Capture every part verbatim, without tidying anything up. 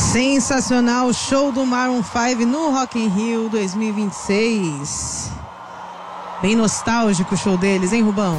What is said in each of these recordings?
Sensacional show do Maroon cinco no Rock in Rio dois mil e vinte e seis. Bem nostálgico o show deles, hein, Rubão?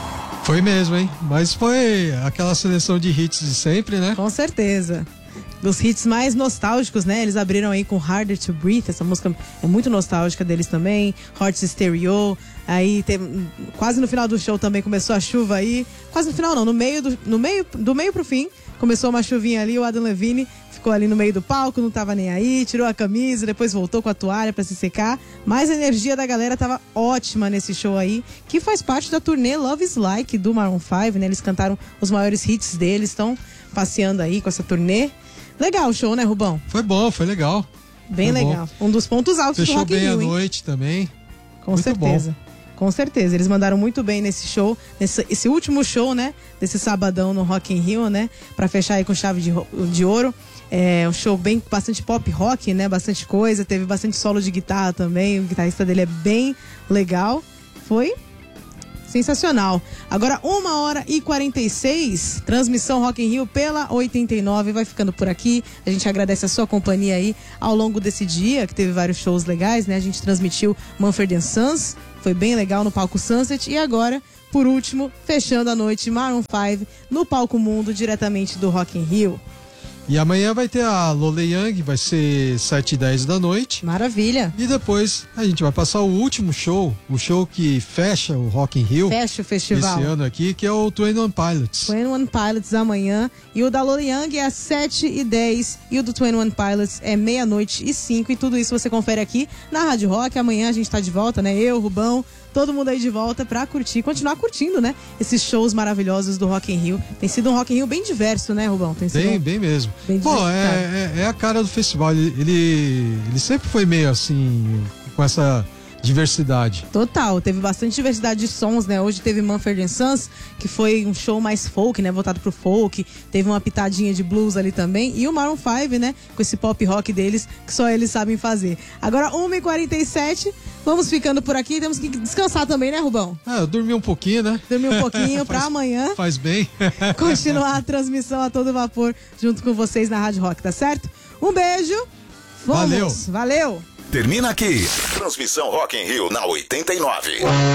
Foi mesmo, hein? Mas foi aquela seleção de hits de sempre, né? Com certeza. Dos hits mais nostálgicos, né? Eles abriram aí com Harder to Breathe, essa música é muito nostálgica deles também. Hearts Stereo, aí teve, quase no final do show também começou a chuva aí. Quase no final não, no meio do, no meio, do meio pro fim, começou uma chuvinha ali, o Adam Levine ficou ali no meio do palco, não tava nem aí, tirou a camisa, depois voltou com a toalha pra se secar. Mas a energia da galera tava ótima nesse show aí, que faz parte da turnê Love is Like do Maroon cinco, né? Eles cantaram os maiores hits deles, estão passeando aí com essa turnê. Legal o show, né, Rubão? Foi bom, foi legal. Bem foi legal. Bom. Um dos pontos altos Fechou do Rock in Rio, bem a hein? noite também. Com muito certeza. Bom. Com certeza. Eles mandaram muito bem nesse show, nesse esse último show, né? Desse sabadão no Rock in Rio, né? Pra fechar aí com chave de, de ouro. É um show bem, bastante pop rock, né? Bastante coisa. Teve bastante solo de guitarra também. O guitarrista dele é bem legal. Foi sensacional. Agora, uma hora e quarenta e seis, transmissão Rock in Rio pela oitenta e nove, vai ficando por aqui. A gente agradece a sua companhia aí ao longo desse dia, que teve vários shows legais, né? A gente transmitiu Mumford and Sons, foi bem legal no palco Sunset. E agora, por último, fechando a noite, Maroon cinco no palco Mundo, diretamente do Rock in Rio. E amanhã vai ter a Lola Young, vai ser sete e dez da noite. Maravilha. E depois a gente vai passar o último show, o show que fecha o Rock in Rio. Fecha o festival. Esse ano aqui, que é o Twenty One Pilots. Twenty One Pilots amanhã. E o da Lola Young é às sete e dez. E o do Twenty One Pilots é meia-noite e cinco. E tudo isso você confere aqui na Rádio Rock. Amanhã a gente tá de volta, né? Eu, Rubão, todo mundo aí de volta pra curtir, continuar curtindo, né? Esses shows maravilhosos do Rock in Rio. Tem sido um Rock in Rio bem diverso, né, Rubão? Tem sido bem, um... bem mesmo. Bem Bom, é, é, é a cara do festival. Ele, ele, ele sempre foi meio assim, com essa diversidade. Total, teve bastante diversidade de sons, né? Hoje teve Mumford and Sons, que foi um show mais folk, né? Voltado pro folk. Teve uma pitadinha de blues ali também. E o Maroon cinco, né? Com esse pop rock deles, que só eles sabem fazer. Agora, uma e quarenta e sete, vamos ficando por aqui. Temos que descansar também, né, Rubão? Ah, eu dormi um pouquinho, né? Dormir um pouquinho pra faz, amanhã. Faz bem. Continuar a transmissão a todo vapor junto com vocês na Rádio Rock, tá certo? Um beijo. Vamos. Valeu. Valeu. Termina aqui. Transmissão Rock in Rio na oitenta e nove.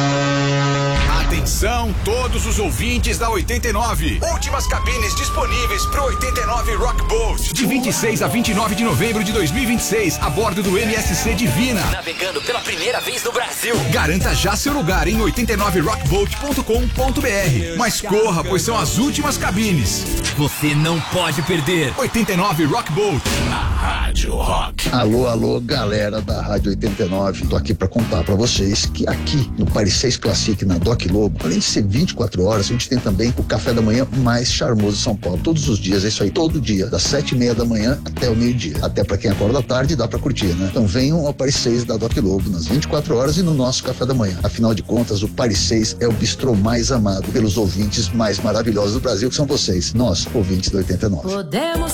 Atenção, todos os ouvintes da oitenta e nove. Últimas cabines disponíveis pro oitenta e nove Rock Boat. De vinte e seis a vinte e nove de novembro de dois mil e vinte e seis, a bordo do M S C Divina. Navegando pela primeira vez no Brasil. Garanta já seu lugar em oitenta e nove rock boat ponto com ponto b r. Mas corra, pois são as últimas cabines. Você não pode perder. oitenta e nove Rock Boat. Na Rádio Rock. Alô, alô, galera da Rádio oitenta e nove. Tô aqui pra contar pra vocês que aqui no Paris seis Classic, na Doc Lobo, além de ser vinte e quatro horas, a gente tem também o café da manhã mais charmoso de São Paulo. Todos os dias, é isso aí, todo dia, das sete e meia da manhã até o meio-dia. Até pra quem acorda à tarde, dá pra curtir, né? Então venham ao Paris seis da Doc Lobo, nas vinte e quatro horas e no nosso café da manhã. Afinal de contas, o Paris seis é o bistrô mais amado pelos ouvintes mais maravilhosos do Brasil, que são vocês, nós, ouvintes da oitenta e nove. Podemos